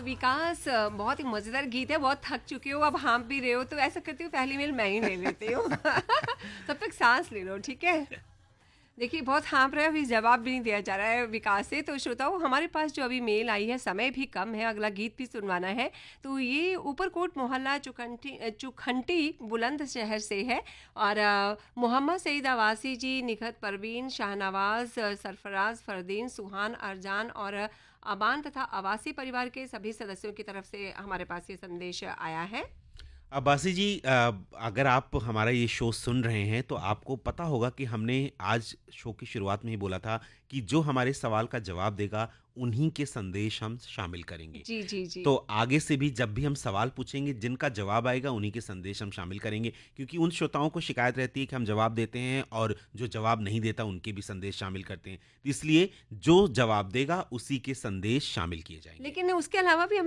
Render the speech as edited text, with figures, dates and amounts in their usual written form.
तो विकास बहुत ही मज़ेदार गीत है, बहुत थक चुके हो, अब हाँफ भी रहे हो, तो ऐसा करती हूँ पहली मेल मैं ही ले लेती हूँ। तब तक सांस ले लो, ठीक है? देखिए बहुत हाँफ रहे, अभी जवाब भी नहीं दिया जा रहा है विकास से। तो श्रोताओं, हमारे पास जो अभी मेल आई है, समय भी कम है, अगला गीत भी सुनवाना है। तो ये ऊपरकोट मोहल्ला चुखंटी बुलंदशहर से है। और मोहम्मद सईद अवासी जी, निखत परवीन, शाहनवाज, सरफराज, फरदीन, सुहान, अरजान और अबान तथा अवासी परिवार के सभी सदस्यों की तरफ से हमारे पास ये संदेश आया है। अब्बासी जी, अगर आप हमारा ये शो सुन रहे हैं तो आपको पता होगा कि हमने आज शो की शुरुआत में ही बोला था कि जो हमारे सवाल का जवाब देगा उन्हीं के संदेश हम शामिल करेंगे। जी जी जी। तो आगे से भी जब भी हम सवाल पूछेंगे, जिनका जवाब आएगा उन्हीं के संदेश हम शामिल करेंगे, क्योंकि उन श्रोताओं को शिकायत रहती है कि हम जवाब देते हैं और जो जवाब नहीं देता उनके भी संदेश शामिल करते हैं। तो इसलिए जो जवाब देगा उसी के संदेश शामिल किए जाएंगे। लेकिन उसके अलावा भी